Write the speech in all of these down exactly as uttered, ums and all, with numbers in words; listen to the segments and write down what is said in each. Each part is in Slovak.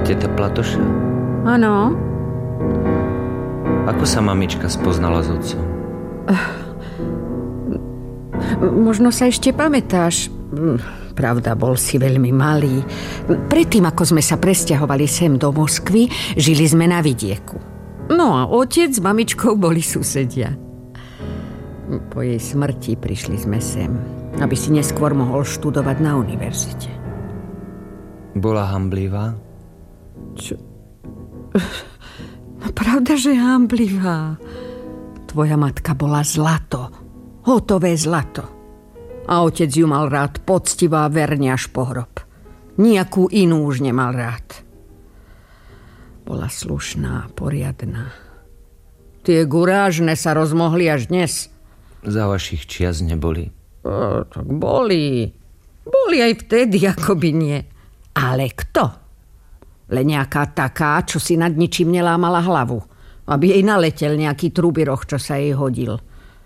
Teta Platoša? Áno. Ako sa mamička spoznala s otcom? Možno sa ešte pamätáš. Pravda, bol si veľmi malý. Predtým, ako sme sa presťahovali sem do Moskvy, žili sme na vidieku. No a otec s mamičkou boli susedia. Po jej smrti prišli sme sem, aby si neskôr mohol študovať na univerzite. Bola hanblivá? Čo? No pravda, že hanblivá. Tvoja matka bola zlato. Hotové zlato. A otec ju mal rád poctivá, verne až po hrob. Nijakú inú už nemal rád. Bola slušná, poriadna. Tie gurážne sa rozmohli až dnes. Za vašich čias neboli? O, tak boli. Boli aj vtedy, akoby nie. Ale kto? Len nejaká taká, čo si nad ničím nelámala hlavu. Aby jej naletel nejaký trubiroch, čo sa jej hodil.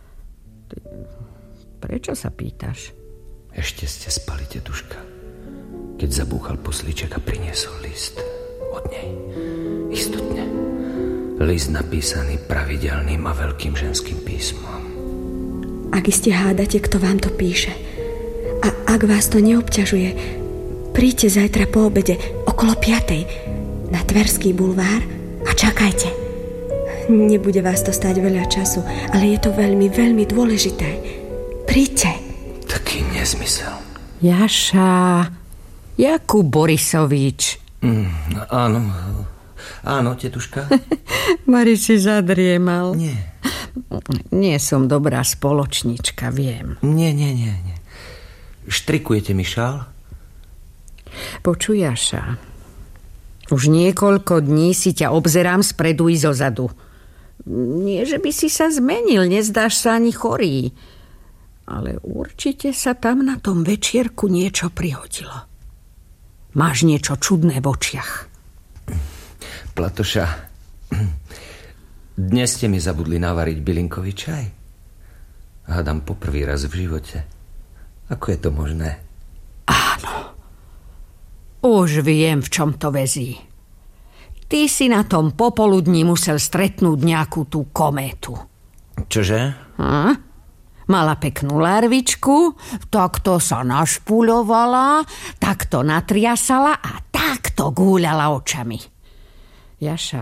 Prečo sa pýtaš? Ešte ste spali, tetuška, keď zabúchal poslíček a priniesol list od nej. Istotne. List napísaný pravidelným a veľkým ženským písmom. Ak iste hádate, kto vám to píše, a ak vás to neobťažuje, príďte zajtra po obede okolo piatej na Tverský bulvár a čakajte. Nebude vás to stáť veľa času, ale je to veľmi, veľmi dôležité. Príďte. Taký nezmysel. Jaša, Jakub Borisovič. Mm, áno, áno, tetuška. Mari si zadriemal. Nie. Nie som dobrá spoločnička, viem. Nie, nie, nie, nie. Štrikujete mi šál? Počuj, Jaša, už niekoľko dní si ťa obzerám spredu i zozadu. Nie, že by si sa zmenil, nezdáš sa ani chorý. Ale určite sa tam na tom večierku niečo prihodilo. Máš niečo čudné v očiach. Platoša, dnes ste mi zabudli navariť bylinkový čaj. Hádam poprvý raz v živote. Ako je to možné? Áno. Už viem, v čom to väzí. Ty si na tom popoludní musel stretnúť nejakú tú kométu. Čože? Hm? Mala peknú larvičku, takto sa našpuľovala, takto natriasala a takto gúľala očami. Jaša,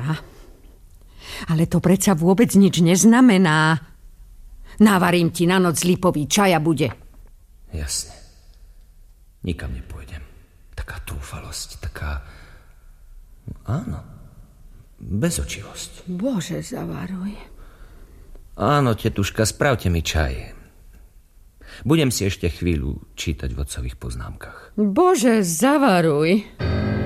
ale to predsa vôbec nič neznamená. Navarím ti na noc lipový čaj a bude. Jasne. Nikam nepôjdem. Taká trúfalosť, taká... Áno, bezočivosť. Bože, zavaruj. Áno, tetuška, spravte mi čaj. Budem si ešte chvíľu čítať v otcových poznámkach. Bože, zavaruj.